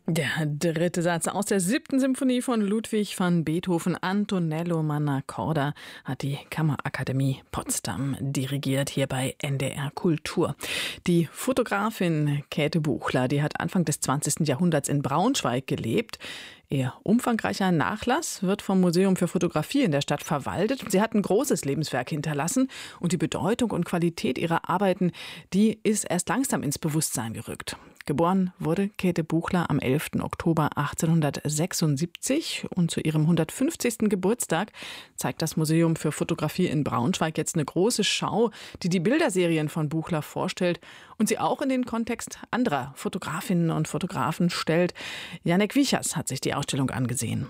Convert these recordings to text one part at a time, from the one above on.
Der dritte Satz aus der 7. Symphonie von Ludwig van Beethoven, Antonello Mannacorda, hat die Kammerakademie Potsdam dirigiert, hier bei NDR Kultur. Die Fotografin Käthe Buchler, die hat Anfang des 20. Jahrhunderts in Braunschweig gelebt. Ihr umfangreicher Nachlass wird vom Museum für Fotografie in der Stadt verwaltet. Sie hat ein großes Lebenswerk hinterlassen und die Bedeutung und Qualität ihrer Arbeiten, die ist erst langsam ins Bewusstsein gerückt. Geboren wurde Käthe Buchler am 11. Oktober 1876 und zu ihrem 150. Geburtstag zeigt das Museum für Fotografie in Braunschweig jetzt eine große Schau, die die Bilderserien von Buchler vorstellt und sie auch in den Kontext anderer Fotografinnen und Fotografen stellt. Janek Wiechers hat sich die Ausstellung angesehen.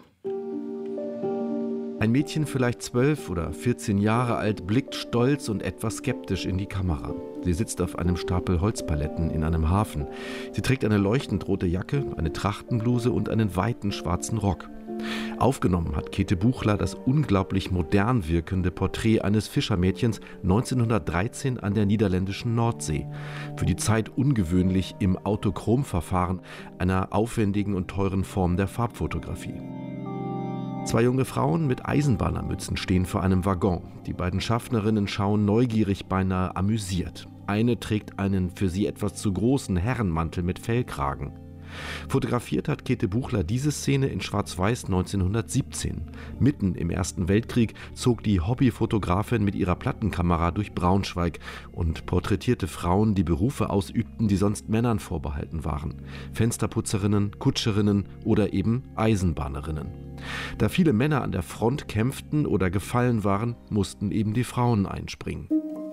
Ein Mädchen, vielleicht 12 oder 14 Jahre alt, blickt stolz und etwas skeptisch in die Kamera. Sie sitzt auf einem Stapel Holzpaletten in einem Hafen. Sie trägt eine leuchtend rote Jacke, eine Trachtenbluse und einen weiten schwarzen Rock. Aufgenommen hat Käthe Buchler das unglaublich modern wirkende Porträt eines Fischermädchens 1913 an der niederländischen Nordsee. Für die Zeit ungewöhnlich im Autochromverfahren, einer aufwendigen und teuren Form der Farbfotografie. Zwei junge Frauen mit Eisenbahnermützen stehen vor einem Waggon. Die beiden Schaffnerinnen schauen neugierig, beinahe amüsiert. Eine trägt einen für sie etwas zu großen Herrenmantel mit Fellkragen. Fotografiert hat Käthe Buchler diese Szene in Schwarz-Weiß 1917. Mitten im Ersten Weltkrieg zog die Hobbyfotografin mit ihrer Plattenkamera durch Braunschweig und porträtierte Frauen, die Berufe ausübten, die sonst Männern vorbehalten waren. Fensterputzerinnen, Kutscherinnen oder eben Eisenbahnerinnen. Da viele Männer an der Front kämpften oder gefallen waren, mussten eben die Frauen einspringen.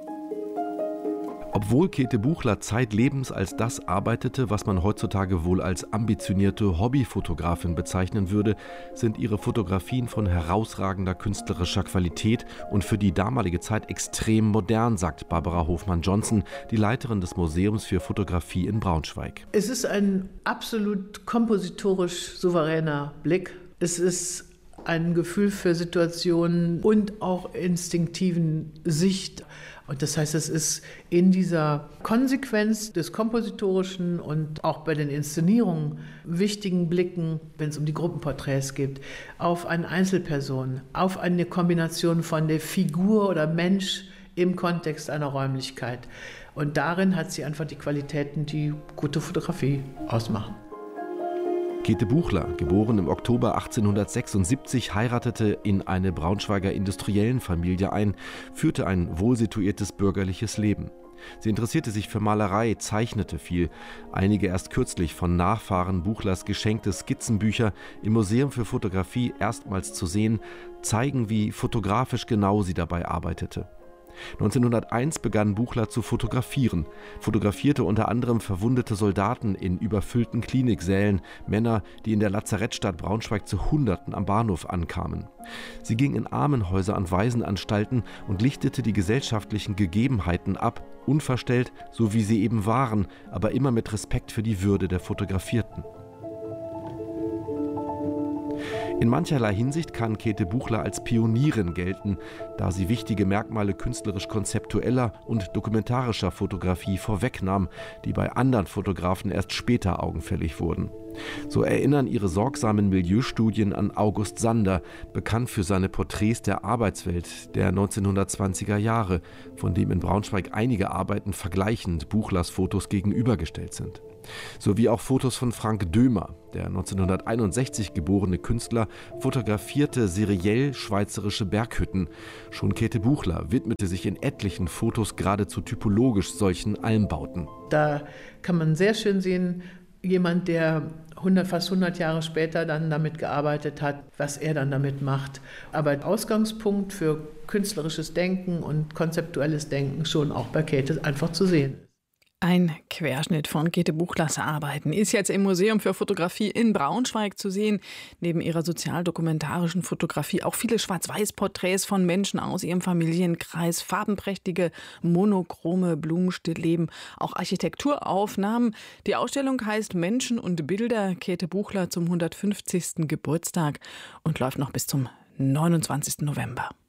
Obwohl Käthe Buchler zeitlebens als das arbeitete, was man heutzutage wohl als ambitionierte Hobbyfotografin bezeichnen würde, sind ihre Fotografien von herausragender künstlerischer Qualität und für die damalige Zeit extrem modern, sagt Barbara Hofmann-Johnson, die Leiterin des Museums für Fotografie in Braunschweig. Es ist ein absolut kompositorisch souveräner Blick. Es ist ein Gefühl für Situationen und auch instinktiven Sicht. Und das heißt, es ist in dieser Konsequenz des Kompositorischen und auch bei den Inszenierungen wichtigen Blicken, wenn es um die Gruppenporträts geht, auf eine Einzelperson, auf eine Kombination von der Figur oder Mensch im Kontext einer Räumlichkeit. Und darin hat sie einfach die Qualitäten, die gute Fotografie ausmachen. Käthe Buchler, geboren im Oktober 1876, heiratete in eine Braunschweiger Industriellenfamilie ein, führte ein wohlsituiertes bürgerliches Leben. Sie interessierte sich für Malerei, zeichnete viel. Einige erst kürzlich von Nachfahren Buchlers geschenkte Skizzenbücher im Museum für Fotografie erstmals zu sehen, zeigen, wie fotografisch genau sie dabei arbeitete. 1901 begann Buchler zu fotografieren, fotografierte unter anderem verwundete Soldaten in überfüllten Kliniksälen, Männer, die in der Lazarettstadt Braunschweig zu Hunderten am Bahnhof ankamen. Sie ging in Armenhäuser und Waisenanstalten und lichtete die gesellschaftlichen Gegebenheiten ab, unverstellt, so wie sie eben waren, aber immer mit Respekt für die Würde der Fotografierten. In mancherlei Hinsicht kann Käthe Buchler als Pionierin gelten, da sie wichtige Merkmale künstlerisch-konzeptueller und dokumentarischer Fotografie vorwegnahm, die bei anderen Fotografen erst später augenfällig wurden. So erinnern ihre sorgsamen Milieustudien an August Sander, bekannt für seine Porträts der Arbeitswelt der 1920er Jahre, von dem in Braunschweig einige Arbeiten vergleichend Buchlers Fotos gegenübergestellt sind. Sowie auch Fotos von Frank Dömer, der 1961 geborene Künstler, fotografierte seriell schweizerische Berghütten. Schon Käthe Buchler widmete sich in etlichen Fotos geradezu typologisch solchen Almbauten. Da kann man sehr schön sehen, jemand, der fast 100 Jahre später dann damit gearbeitet hat, was er dann damit macht. Aber Ausgangspunkt für künstlerisches Denken und konzeptuelles Denken schon auch bei Käthe einfach zu sehen. Ein Querschnitt von Käthe Buchlers Arbeiten ist jetzt im Museum für Fotografie in Braunschweig zu sehen. Neben ihrer sozialdokumentarischen Fotografie auch viele Schwarz-Weiß-Porträts von Menschen aus ihrem Familienkreis, farbenprächtige, monochrome Blumenstillleben, auch Architekturaufnahmen. Die Ausstellung heißt Menschen und Bilder, Käthe Buchler zum 150. Geburtstag und läuft noch bis zum 29. November.